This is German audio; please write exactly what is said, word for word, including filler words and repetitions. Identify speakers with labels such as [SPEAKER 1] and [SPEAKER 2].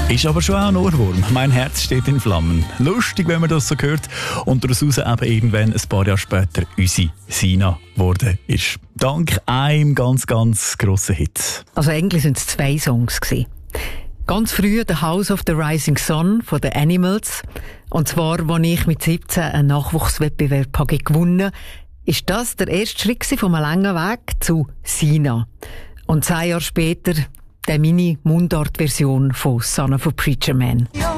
[SPEAKER 1] Ist aber schon auch ein Ohrwurm. Mein Herz steht in Flammen. Lustig, wenn man das so hört. Und daraus eben irgendwann ein paar Jahre später unsere Sina geworden ist. Dank einem ganz, ganz grossen Hit.
[SPEAKER 2] Also eigentlich sind es zwei Songs gewesen. Ganz früh «The House of the Rising Sun» von den Animals. Und zwar, als ich mit siebzehn einen Nachwuchswettbewerb habe gewonnen habe, ist das der erste Schritt von einem langen Weg zu Sina. Und zwei Jahre später die Mini-Mundart-Version von «Son of a Preacher Man».